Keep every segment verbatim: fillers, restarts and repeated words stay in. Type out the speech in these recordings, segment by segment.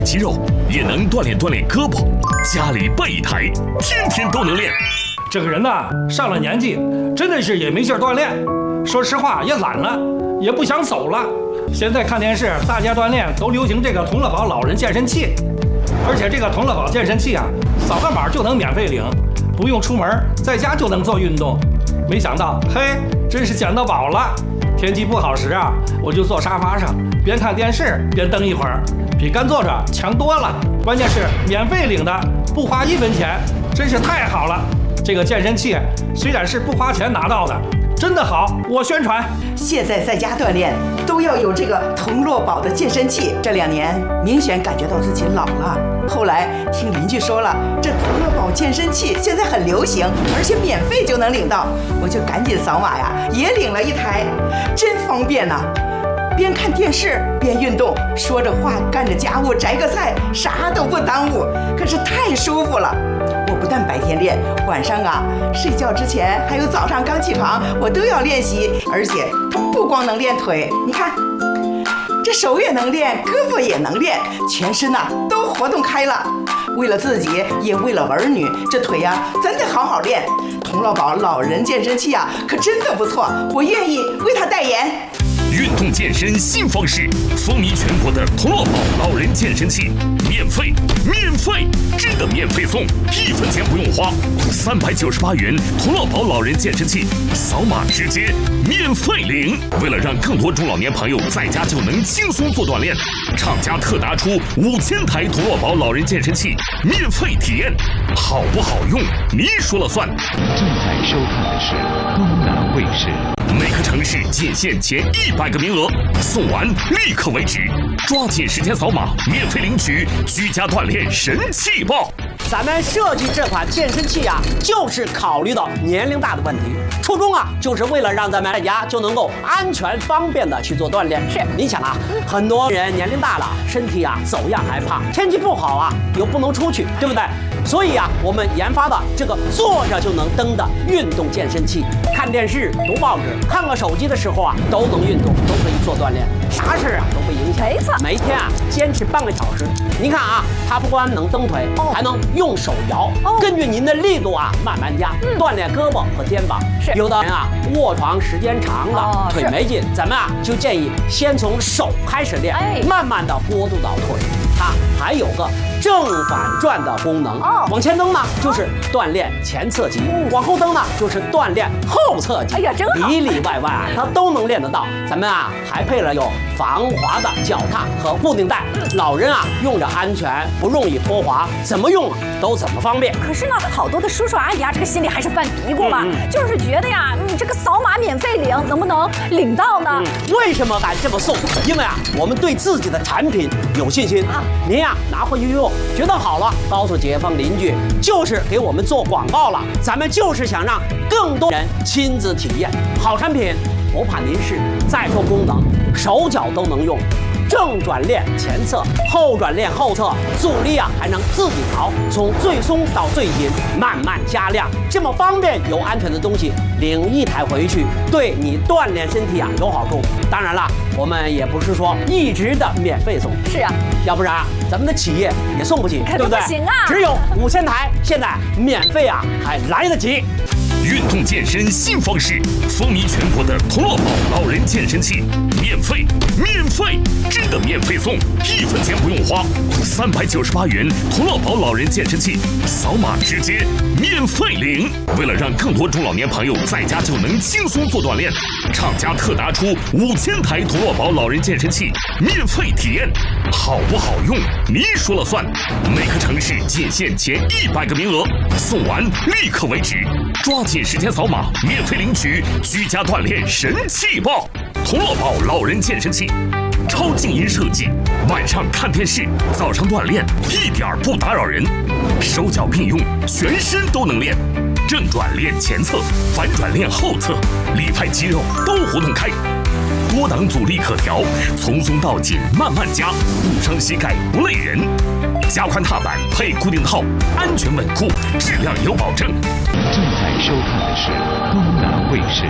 肌肉，也能锻炼锻炼胳膊。家里备一台，天天都能练。 这个人呐，上了年纪，真的是也没劲儿锻炼。说实话，也懒了，也不想走了。现在看电视，大家锻炼都流行这个同乐宝老人健身器，而且这个同乐宝健身器啊，扫个码就能免费领，不用出门，在家就能做运动。没想到，嘿，真是捡到宝了。天气不好时啊，我就坐沙发上，边看电视边蹬一会儿，比干坐着强多了。关键是免费领的，不花一分钱，真是太好了。这个健身器虽然是不花钱拿到的，真的好，我宣传。 现在在家锻炼都要有这个同乐宝的健身器。这两年明显感觉到自己老了。后来听邻居说了，这同乐宝健身器现在很流行，而且免费就能领到，我就赶紧扫码呀，也领了一台，真方便呐、啊！边看电视边运动，说着话干着家务，摘个菜，啥都不耽误，可是太舒服了。我不但白天练，晚上啊睡觉之前还有早上刚起床，我都要练习。而且它不光能练腿，你看这手也能练，胳膊也能练，全身呐、啊、都活动开了。为了自己，也为了儿女，这腿呀、啊、真得好好练。同乐宝老人健身器啊，可真的不错，我愿意为他代言。 运动健身新方式，风靡全国的同乐宝老人健身器，免费，免费，真的免费送，一分钱不用花，三百九十八元同乐宝老人健身器，扫码直接免费领。为了让更多中老年朋友在家就能轻松做锻炼，厂家特拿出五千台同乐宝老人健身器免费体验，好不好用你说了算。 正在收看的是东南卫视。 每个城市仅限前一百个名额，送完立刻为止，抓紧时间扫码，免费领取居家锻炼神器包。 咱们设计这款健身器啊，就是考虑到年龄大的问题，初衷啊，就是为了让咱们在家就能够安全方便的去做锻炼。是，你想啊，很多人年龄大了，身体啊走样还胖，天气不好啊又不能出去，对不对？所以啊，我们研发的这个坐着就能蹬的运动健身器，看电视、读报纸、看个手机的时候啊，都能运动，都可以做锻炼，啥事啊都不影响。 没错， 每天啊坚持半个小时。您看啊，它不光能蹬腿，哦、还能用手摇，哦、根据您的力度啊慢慢加，嗯、锻炼胳膊和肩膀。是，有的人啊卧床时间长了，哦、腿没劲，咱们啊就建议先从手开始练，哎、慢慢的过渡到腿。它还有个正反转的功能，哦、往前蹬呢就是锻炼前侧肌，嗯、往后蹬呢就是锻炼后侧肌。哎呀，真好，里里外外啊它都能练得到。咱们啊还配了有防滑的脚踏和固定带，嗯、老人啊用着安全，不容易脱滑，怎么用啊都怎么方便。 可是呢，好多的叔叔阿姨啊，这个心里还是犯嘀咕嘛，嗯嗯、就是觉得呀，你这个扫码免费领，能不能领到呢？嗯、 为什么敢这么送？因为啊，我们对自己的产品有信心啊。您呀、啊、拿回去用，觉得好了，告诉街坊邻居，就是给我们做广告了。咱们就是想让更多人亲自体验好产品，不怕您试。再说功能，手脚都能用。正转练前侧，后转练后侧，阻力啊还能自己调，从最松到最紧，慢慢加量，这么方便又安全的东西，领一台回去，对你锻炼身体啊有好处。当然了，我们也不是说一直的免费送， 是啊， 要不然啊咱们的企业也送不起，对不对？ 不行啊， 只有五千台，现在免费啊还来得及。 运动健身新方式，风靡全国的同乐宝老人健身器，免费，免费，真的免费送，一分钱不用花，三百九十八元同乐宝老人健身器，扫码直接免费领。为了让更多中老年朋友在家就能轻松做锻炼，厂家特拿出五千台同乐宝老人健身器免费体验，好不好用你说了算。每个城市仅限前一百个名额，送完立刻为止，抓紧时间扫码，免费领取居家锻炼神器包。同乐宝老人健身器，超静音设计，晚上看电视，早上锻炼，一点不打扰人，手脚并用，全身都能练。正转练前侧，反转练后侧，里外肌肉都活动开。多档阻力可调，从松到紧慢慢加，不伤膝盖不累人。加宽踏板配固定套，安全稳固，质量有保证。 正在收看的是东南卫视。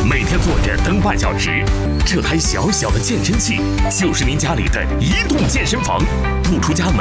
每天坐着蹬半小时。这台小小的健身器就是您家里的移动健身房，不出家门